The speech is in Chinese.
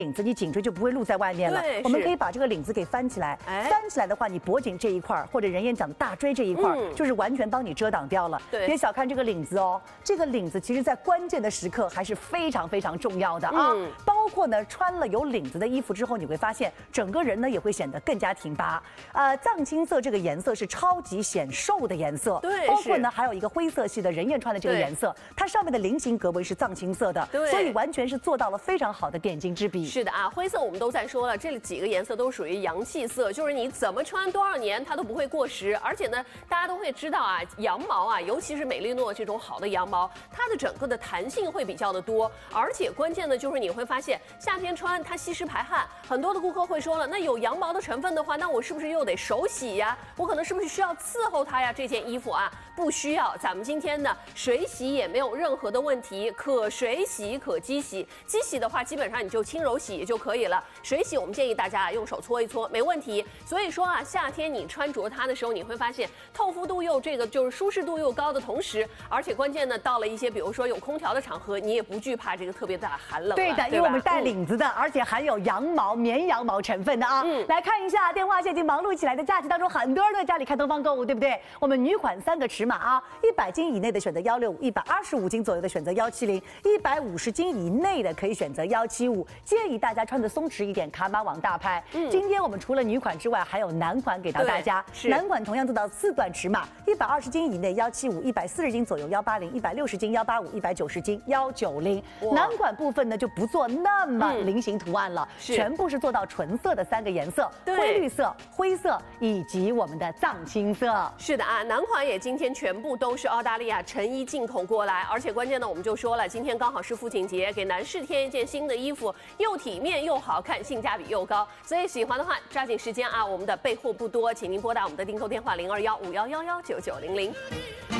领子，你颈椎就不会露在外面了。我们可以把这个领子给翻起来，翻起来的话，你脖颈这一块或者人家讲的大椎这一块，就是完全帮你遮挡掉了。别小看这个领子哦，这个领子其实在关键的时刻还是非常非常重要的啊。包括呢，穿了有领子的衣服之后，你会发现整个人呢也会显得更加挺拔。藏青色这个颜色是超级显瘦的颜色， 对， 包括呢还有一个灰色系的人燕穿的这个颜色，它上面的菱形格纹是藏青色的，所以完全是做到了非常好的点睛之笔。 是的啊，灰色我们都在说了，这几个颜色都属于洋气色，就是你怎么穿多少年它都不会过时。而且呢，大家都会知道啊，羊毛啊，尤其是美利诺这种好的羊毛，它的整个的弹性会比较的多，而且关键的就是你会发现夏天穿它吸湿排汗。很多的顾客会说了，那有羊毛的成分的话，那我是不是又得手洗呀？我可能是不是需要伺候它呀？这件衣服啊，不需要。咱们今天呢，水洗也没有任何的问题，可水洗可机洗。机洗的话，基本上你就轻柔洗就可以了。水洗我们建议大家用手搓一搓，没问题。所以说啊，夏天你穿着它的时候，你会发现透肤度又就是舒适度又高的同时，而且关键呢，到了一些比如说有空调的场合，你也不惧怕这个特别大寒冷。 对的，因为我们带领子的，而且含有羊毛、绵羊毛成分的啊。来看一下电话线已经忙碌起来的假期当中，很多人都在家里看东方购物，对不对？我们女款3个尺码啊，100斤以内的选择165，125斤左右的选择170，150斤以内的可以选择175。建议大家穿的松弛一点，卡码往大拍。今天我们除了女款之外，还有男款给到大家。男款同样做到4段尺码，120斤以内175，140斤左右180，160斤185，190斤190。男款部分呢就不做那么菱形图案了，全部是做到纯色的3个颜色，灰绿色、灰色以及我们的藏青色。 是的啊，男款也今天全部都是澳大利亚成衣进口过来，而且关键呢，我们就说了，今天刚好是父亲节，给男士添一件新的衣服，又体面又好看，性价比又高。所以喜欢的话，抓紧时间啊！我们的备货不多，请您拨打我们的订购电话0215111990。